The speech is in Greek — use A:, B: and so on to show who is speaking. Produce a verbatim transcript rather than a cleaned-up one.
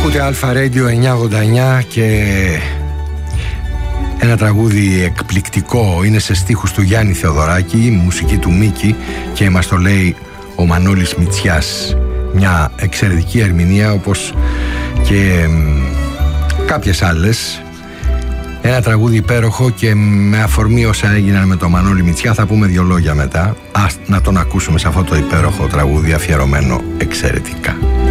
A: Ακούτε Αλφα Radio εννιακόσια ογδόντα εννιά και ένα τραγούδι εκπληκτικό, είναι σε στίχους του Γιάννη Θεοδωράκη, μουσική του Μίκη και μας το λέει ο Μανώλης Μητσιάς. Μια εξαιρετική ερμηνεία, όπως και κάποιες άλλες. Ένα τραγούδι υπέροχο και με αφορμή όσα έγιναν με τον Μανώλη Μητσιά θα πούμε δύο λόγια μετά. Ας να τον ακούσουμε σε αυτό το υπέροχο τραγούδι αφιερωμένο εξαιρετικά.